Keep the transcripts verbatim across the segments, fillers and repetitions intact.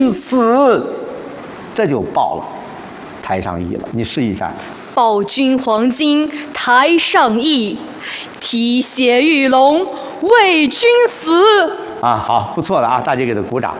死，这就报了台上义了。你试一下。 报君黄金台上义，提携玉龙为君死。 啊，好，不错了啊，大家给他鼓掌。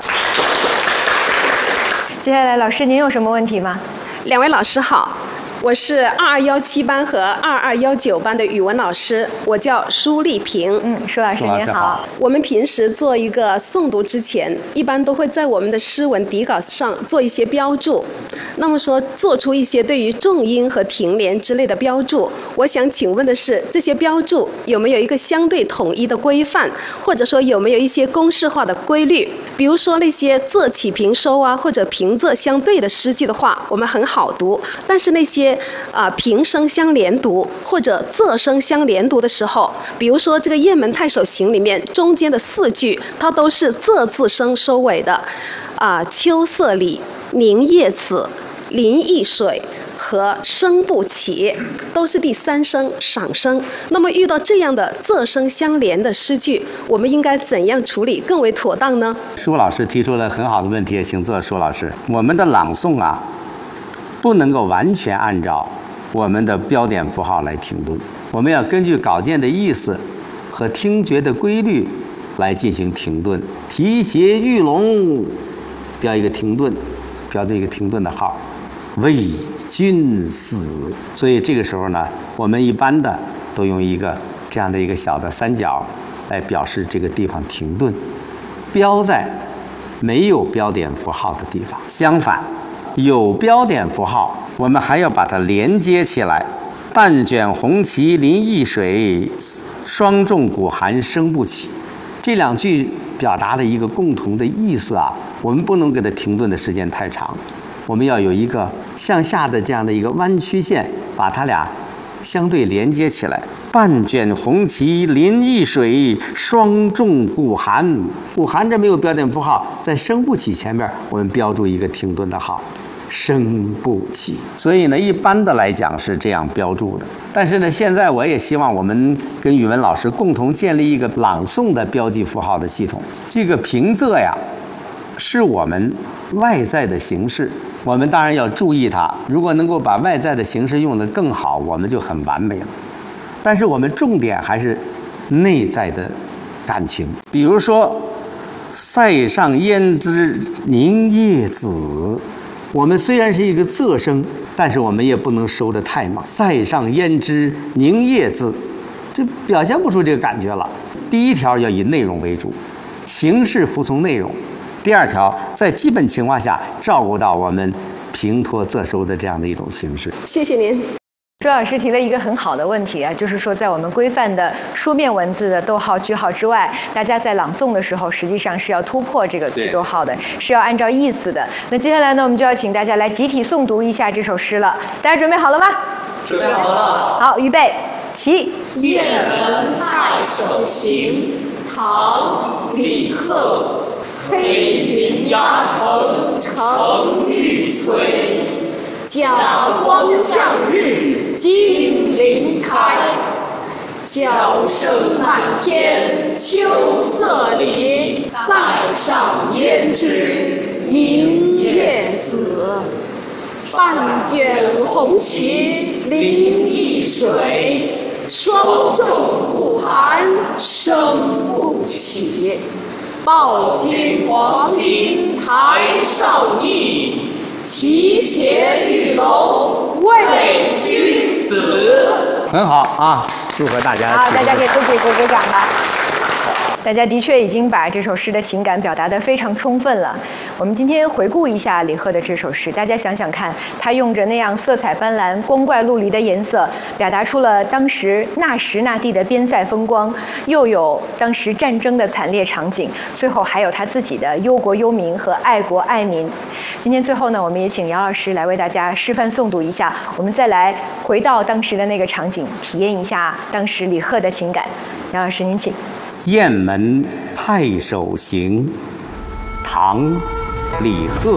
接下来，老师您有什么问题吗？ 两位老师好。我是二二幺七班和二二幺九班的语文老师，我叫舒丽萍。 嗯，舒老师您好。 我们平时做一个诵读之前，一般都会在我们的诗文底稿上做一些标注。那么说，做出一些对于重音和停连之类的标注，我想请问的是，这些标注有没有一个相对统一的规范，或者说有没有一些公式化的规律？比如说那些仄起平收啊，或者平仄相对的诗句的话，我们很好读；但是那些啊、呃、平声相连读或者仄声相连读的时候，比如说这个《雁门太守行》里面中间的四句，它都是仄字声收尾的，啊、呃，秋色里、凝夜紫、临沂水和声不起，都是第三声赏声。那么遇到这样的仄声相连的诗句，我们应该怎样处理更为妥当呢？ 舒老师提出了很好的问题，请坐，舒老师。我们的朗诵啊，不能够完全按照我们的标点符号来停顿，我们要根据稿件的意思和听觉的规律来进行停顿。提携玉龙，标一个停顿，标的一个停顿的号，为君死。所以这个时候呢，我们一般的都用一个这样的一个小的三角来表示这个地方停顿，标在没有标点符号的地方。相反，有标点符号，我们还要把它连接起来。半卷红旗临沂水，霜重鼓寒声不起。这两句表达的一个共同的意思啊，我们不能给它停顿的时间太长，我们要有一个向下的这样的一个弯曲线，把它俩相对连接起来。半卷红旗临沂水，霜重鼓寒。鼓寒这没有标点符号，在声不起前面我们标注一个停顿的号，声不起。所以呢，一般的来讲是这样标注的。但是呢，现在我也希望我们跟语文老师共同建立一个朗诵的标记符号的系统。这个平仄呀，是我们外在的形式，我们当然要注意它。如果能够把外在的形式用得更好，我们就很完美了。但是我们重点还是内在的感情。比如说塞上胭脂凝夜紫，我们虽然是一个仄声，但是我们也不能收得太猛。塞上胭脂凝夜紫，这表现不出这个感觉了。第一条要以内容为主，形式服从内容。第二条，在基本情况下照顾到我们平拖仄收的这样的一种形式。 谢谢您。 朱老师提了一个很好的问题啊，就是说在我们规范的书面文字的逗号句号之外，大家在朗诵的时候实际上是要突破这个句逗号的，是要按照意思的。那接下来呢，我们就要请大家来集体诵读一下这首诗了。大家准备好了吗？ 准备好了。 好，预备起。 雁门太守行，唐·李贺。黑云压城城欲摧，甲光向日金鳞开。角声漫天秋色里，塞上胭脂凝夜紫。半卷红旗临沂水，霜重鼓寒声不起。报君黄金台上义，提携玉龙为君死。 很好啊，祝贺大家！ 好，大家给自己鼓鼓掌吧。大家的确已经把这首诗的情感表达得非常充分了。我们今天回顾一下李贺的这首诗，大家想想看，他用着那样色彩斑斓、光怪陆离的颜色，表达出了当时那时那地的边塞风光，又有当时战争的惨烈场景，最后还有他自己的忧国忧民和爱国爱民。今天最后呢，我们也请姚老师来为大家示范诵读一下，我们再来回到当时的那个场景，体验一下当时李贺的情感。姚老师，您请。 雁门太守行，唐·李贺。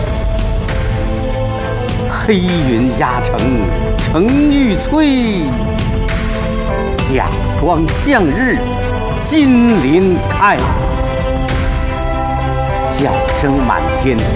黑云压城城欲摧，甲光向日金鳞开。角声满天